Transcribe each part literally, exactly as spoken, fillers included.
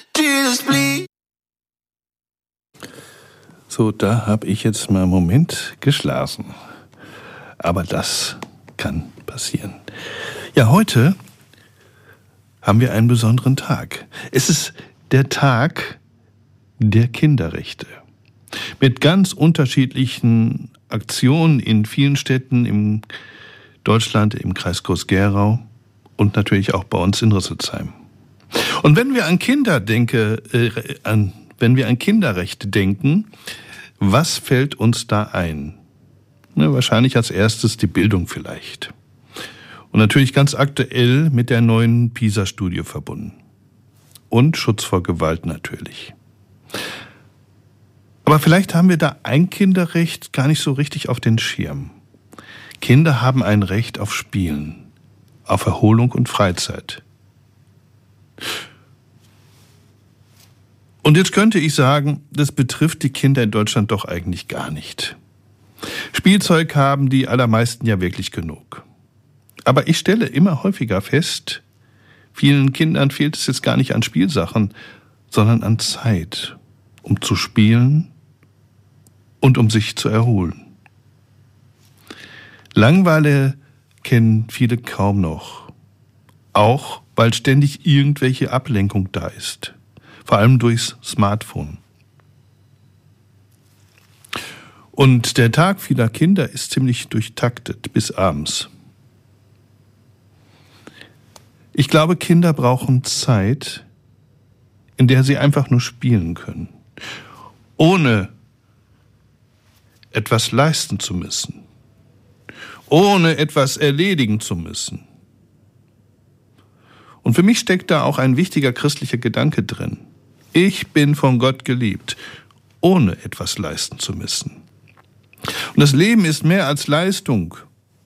Jesus, please. So, da habe ich jetzt mal einen Moment geschlafen. Aber das kann passieren. Ja, heute haben wir einen besonderen Tag. Es ist der Tag der Kinderrechte. Mit ganz unterschiedlichen Aktionen in vielen Städten in Deutschland, im Kreis Groß-Gerau und natürlich auch bei uns in Rüsselsheim. Und wenn wir an Kinder denke, äh, an, wenn wir an Kinderrechte denken, was fällt uns da ein? Na, wahrscheinlich als erstes die Bildung vielleicht. Und natürlich ganz aktuell mit der neuen PISA-Studie verbunden. Und Schutz vor Gewalt natürlich. Aber vielleicht haben wir da ein Kinderrecht gar nicht so richtig auf den Schirm. Kinder haben ein Recht auf Spielen, auf Erholung und Freizeit. Und jetzt könnte ich sagen, das betrifft die Kinder in Deutschland doch eigentlich gar nicht. Spielzeug haben die allermeisten ja wirklich genug. Aber ich stelle immer häufiger fest, vielen Kindern fehlt es jetzt gar nicht an Spielsachen, sondern an Zeit, um zu spielen und um sich zu erholen. Langeweile kennen viele kaum noch, auch weil ständig irgendwelche Ablenkung da ist, vor allem durchs Smartphone. Und der Tag vieler Kinder ist ziemlich durchtaktet bis abends. Ich glaube, Kinder brauchen Zeit, in der sie einfach nur spielen können, ohne etwas leisten zu müssen, ohne etwas erledigen zu müssen. Und für mich steckt da auch ein wichtiger christlicher Gedanke drin. Ich bin von Gott geliebt, ohne etwas leisten zu müssen. Und das Leben ist mehr als Leistung.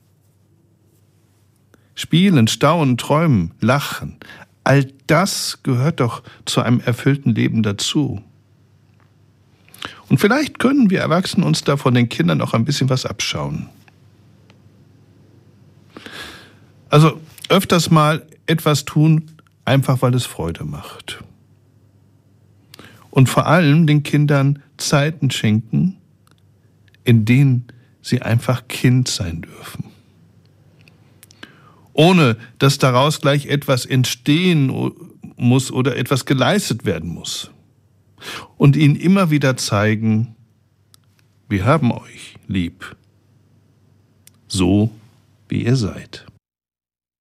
Spielen, staunen, träumen, lachen, all das gehört doch zu einem erfüllten Leben dazu. Und vielleicht können wir Erwachsenen uns da von den Kindern auch ein bisschen was abschauen. Also öfters mal etwas tun, einfach weil es Freude macht. Und vor allem den Kindern Zeiten schenken, in denen sie einfach Kind sein dürfen. Ohne dass daraus gleich etwas entstehen muss oder etwas geleistet werden muss. Und ihnen immer wieder zeigen, wir haben euch lieb, so wie ihr seid.